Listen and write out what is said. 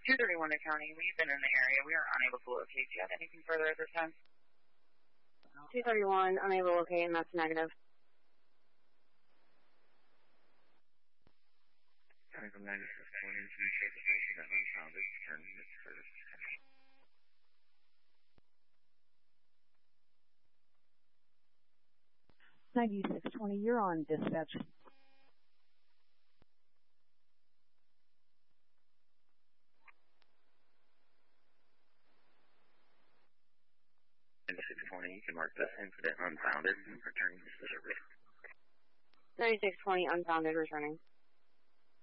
231 to County, we've been in the area. We are unable to locate. Do you have anything further at this time? 231, unable to locate, and that's negative. County from 96 point into the station at unfounded, turning its service. 9620, you're on dispatch. You can mark this incident unfounded and return to service. 9620, unfounded, returning.